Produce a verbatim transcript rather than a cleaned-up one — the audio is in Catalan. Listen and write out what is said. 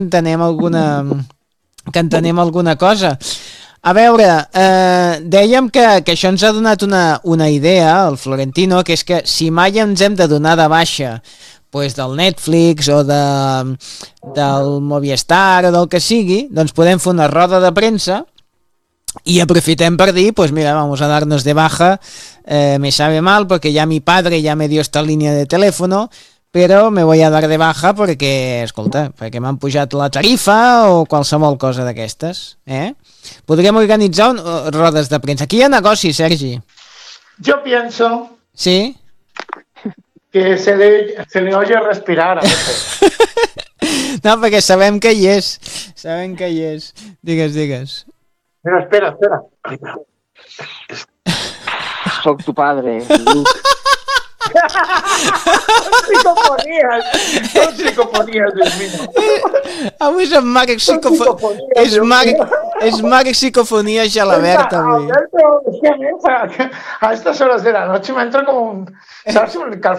entenem alguna, que entenem alguna cosa. A veure, eh, dèiem que, que això ens ha donat una, una idea, el Florentino, que és que si mai ens hem de donar de baixa pues, del Netflix o de, del Movistar o del que sigui, doncs podem fer una roda de premsa y aprofitem per dir, pues mira, vamos a darnos de baja, eh, me sabe mal porque ya mi padre ya me dio esta línea de teléfono, però me voy a dar de baja perquè, escolta, perquè m'han pujat la tarifa o qualsevol cosa d'aquestes, eh? Podríem organitzar un, uh, rodes de premsa. Aquí hi ha negoci, Sergi. Yo pienso... Sí? Que se le, se le oye respirar a veces. No, perquè sabem que hi és. Sabem que hi és. Digues, digues. Pero espera, espera. Soc tu padre, Luc. Psicofonías, son psicofonías, Dios mío. Avui és en Marc Psicofonia. És Marc, és Marc Psicofonia Gelabert, avui. Alberto, es que a, a estas horas de la noche me entra como un... ¿Sabes? Un calfón.